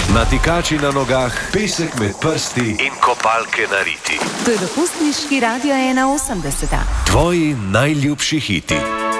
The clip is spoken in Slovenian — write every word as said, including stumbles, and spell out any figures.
Natikači na nogah, pesek med prsti in kopalke na riti. To je dopustniški Radio ena osemdeset. Tvoji najljubši hiti.